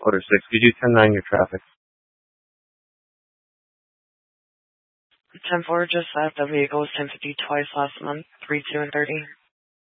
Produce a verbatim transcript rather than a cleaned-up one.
Order six, could you ten nine your traffic? ten four just said the vehicle was ten fifty twice last month, three two and thirty.